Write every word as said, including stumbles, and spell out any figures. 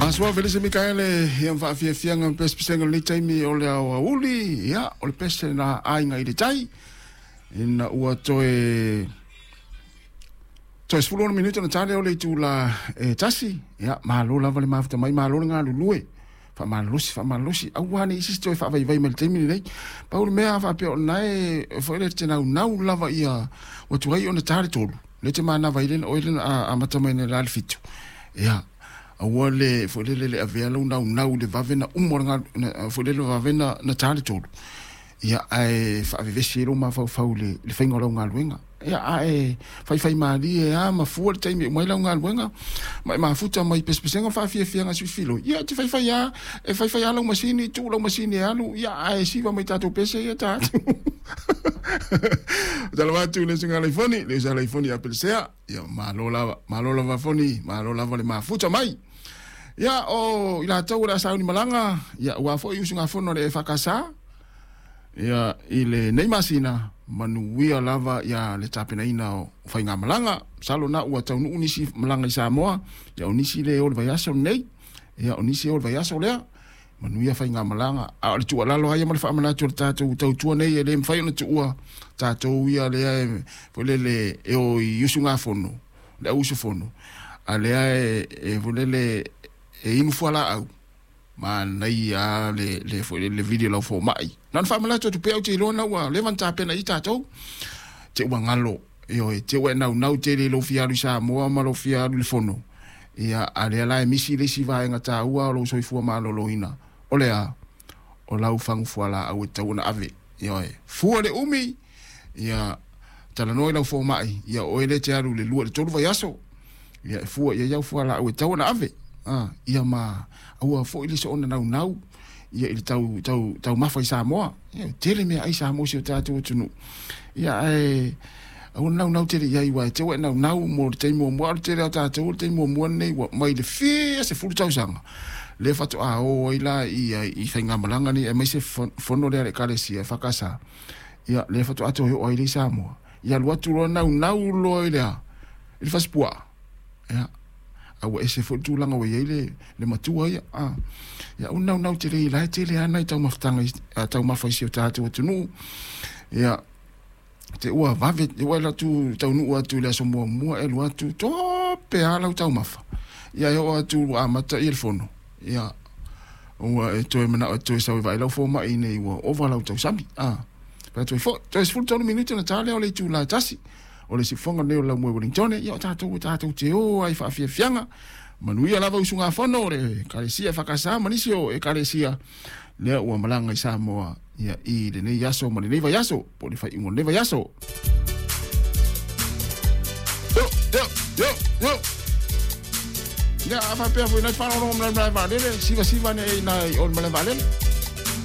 Aswa vele se Mikaele hiam fa fia fianga pes pesenga ni taimi o le uli ya o le pese na ainga i le tai ina ua toe toe sfulona minuta na tale o le tula e tasi ya malo lava le mafuta mai malo nga lulue fa malusi fa malusi awani isi toe fa vai vai mel taimi nei paul mea fa pe nai fo le tena nau lava ia o tuai ona tale tolu le te mana vai le o le a matama ne la fitu ya awale folele le avelo na na le vavena umoranga folele vavena na tale tolu ya ai fa vivesiro ma fa fa le le fengo nga luenga ya ai fa fa mali ya ma fu le time mai la nga luenga mai ma futa mai pespesenga fa fia fia nga su filo ya ti fa fa ya e fa fa ya la masini tu la masini alu ya ai si va mai tato pese ya ta Dalla tu le singa le foni le sa le foni a pelsia ya malola malola va foni malola va le ma futa mai ya o ila tau la sa ni malanga ya wa fo yu singa fono le fakasa ya ile nei masina manuia lava ya le tapena ina o fainga malanga salo na ua tau nu nisi malanga i Samoa ya onisi le o le vaiaso nei ya onisi o le vaiaso lea manuia fainga malanga a le tua lalo haya ma le whaamana tu le tātou tau tua nei e le mwhai ona tua tātou ia lea e vole le e o i usu ngā fono le usu fono a lea e e vole le e inu fuala au ma nei a le le foi le video la fo mai nan fa mala tu pe au te lona wa levanta pena i tatou te wa ngalo yo te wa nau nau te le lo fia lu sa mo ma lo fia lu fono ia ale la misi le si va nga ta wa lo so fu ma lo lo ina ole a o lau fang fuala au te una ave yo e fu le umi ia tala no la fo mai ia o ele te alu le lu le tolu va yaso ia fu ia ya fuala au te una ave ah ia ma au fo ile so ona nau nau ia ile tau tau tau mafa i Samoa ia tele me ai Samoa si o tatu tunu ia e au nau nau tele ia i wa te wa nau nau mo te mo mo tele tatu te mo mo nei wa mai le fi se fu tau sanga le fatu a o ila i i fenga malanga ni e mai se fono le kalesia fakasa ia le fatu ato o ile Samoa ia lo atu lo nau nau lo ile il fa spua ia au ese fo tu langa we ile le matua ia ah ya una una te le la te le ana tau maftanga tau mafaisi o tatu tunu ya te ua vave te wala tu tau nu atu le so mo mo e lo atu to pe ala tau mafa ya yo atu a mata il fono ya o e to mena to sa vai la fo ma ine o o vala tau sami ah pa to fo to es fu tonu minuto na tale o le tu la tasi o le sifonga neo la mwe Wellington ia tātou tātou te o ai whaafia fianga manuia lava usunga whono re karesia whakasa manisio e karesia lea ua malanga i Samoa ia i le nei yaso ma le nei vai yaso po le whai ingo nei vai yaso yo yo yo yo ia a whapea fwy nai whanau rongo mla mla valele siva siva ne na i on mla valele